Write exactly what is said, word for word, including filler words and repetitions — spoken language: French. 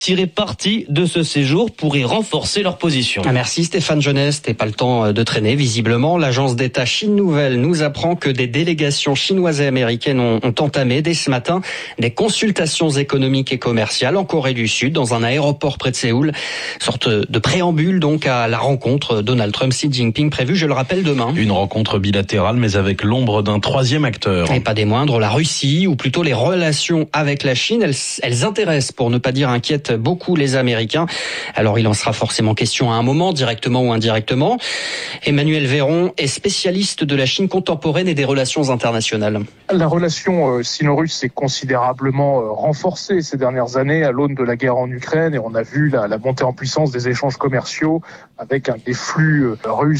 tirer parti de ce séjour pour y renforcer leur position. Merci Stéphane Genest, et pas le temps de traîner visiblement. L'agence d'État Chine Nouvelle nous apprend que des délégations chinoises et américaines ont, ont entamé dès ce matin des consultations économiques et commerciales en Corée du Sud, dans un aéroport près de Séoul. Sorte de préambule donc à la rencontre Donald Trump-Xi Jinping prévue, je le rappelle, demain. Une rencontre bilatérale mais avec l'ombre d'un troisième acteur. Et pas des moindres, la Russie, ou plutôt les relations avec la Chine. Elles, elles intéressent, pour ne pas dire inquiètent, beaucoup les Américains. Alors il en sera forcément question à un moment, directement ou indirectement. Emmanuel Véron est spécialiste de la Chine contemporaine et des relations internationales. La relation euh, sino-russe s'est considérablement euh, renforcée ces dernières années à l'aune de la guerre en Ukraine, et on a vu la, la montée en puissance des échanges commerciaux avec un des flux euh, russes